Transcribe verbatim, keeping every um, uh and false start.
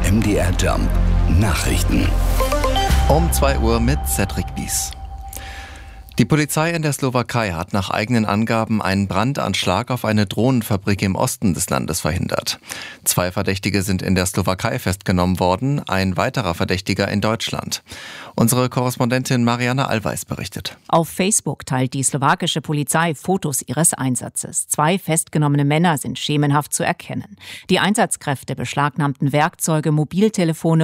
M D R Jump Nachrichten. Um zwei Uhr mit Cedric Wies. Die Polizei in der Slowakei hat nach eigenen Angaben einen Brandanschlag auf eine Drohnenfabrik im Osten des Landes verhindert. Zwei Verdächtige sind in der Slowakei festgenommen worden, ein weiterer Verdächtiger in Deutschland. Unsere Korrespondentin Marianne Allweis berichtet. Auf Facebook teilt die slowakische Polizei Fotos ihres Einsatzes. Zwei festgenommene Männer sind schemenhaft zu erkennen. Die Einsatzkräfte beschlagnahmten Werkzeuge, Mobiltelefone